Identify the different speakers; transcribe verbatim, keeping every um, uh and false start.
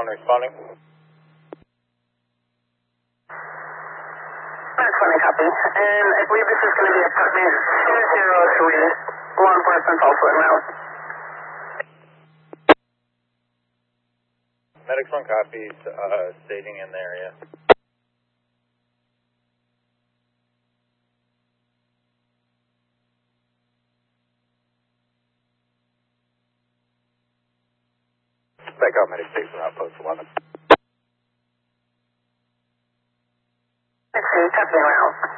Speaker 1: one responding.
Speaker 2: Medics one, copy. And I believe this is going to be apartment two zero three. Law enforcement also en route.
Speaker 1: Medics one copies, uh, staging in the area.
Speaker 3: Back out, medic station outpost eleven.
Speaker 2: Medics two, copy en route.